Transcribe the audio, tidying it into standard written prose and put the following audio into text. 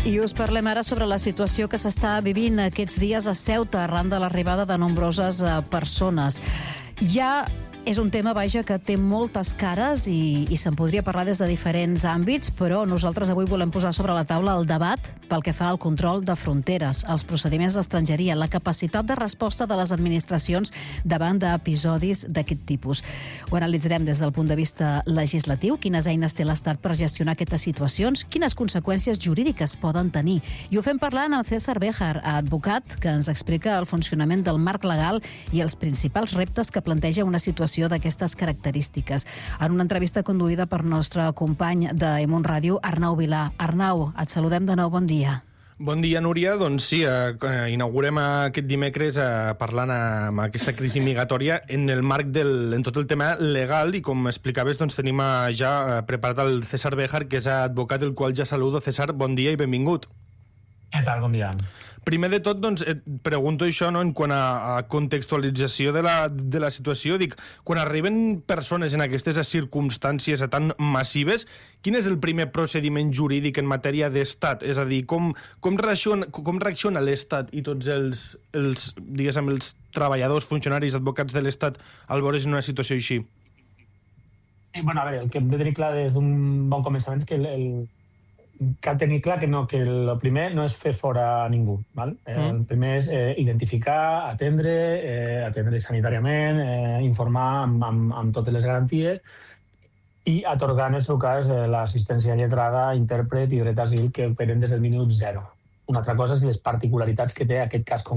I us parlem ara sobre la situació que s'està vivint aquests dies a Ceuta arran de l'arribada de nombroses persones. Ja és un tema, vaja, que té moltes cares i se'n podria parlar des de diferents àmbits, però nosaltres avui volem posar sobre la taula el debat pel que fa al control de fronteres, els procediments d'estrangeria, la capacitat de resposta de les administracions davant d'episodis d'aquest tipus. Ho analitzarem des del punt de vista legislatiu, quines eines té l'Estat per gestionar aquestes situacions, quines conseqüències jurídiques poden tenir. I ho fem parlant amb César Béjar, advocat, que ens explica el funcionament del marc legal i els principals reptes que planteja una situació d'aquestes característiques. En una entrevista conduïda per nostre company de Emun Ràdio, Arnau Vilà. Arnau, et saludem de nou, bon dia. Bon dia, Núria. Doncs sí, inaugurem aquest dimecres parlant amb aquesta crisi migratòria en el marc en tot el tema legal i, com explicaves, doncs tenim ja preparat el César Béjar, que és advocat, el qual ja saludo. César, bon dia i benvingut. Què tal? Bon dia. Primer de tot, doncs, et pregunto això, no?, en quant a contextualització de la situació. Dic, quan arriben persones en aquestes circumstàncies tan massives, quin és el primer procediment jurídic en matèria d'estat? És a dir, com reacciona l'Estat i tots els treballadors, funcionaris, advocats de l'Estat al veure's en una situació així? Bueno, a veure, el que hem de tenir clar des d'un bon començament és que cal tenir clar que el primer no és fer fora ningú. Val? El primer és identificar, atendre sanitàriament, informar amb totes les garanties i atorgar, en el seu cas, l'assistència lletrada, intèrpret i dret d'asil que operen des del minut zero. Una altra cosa és les particularitats que té aquest cas concret.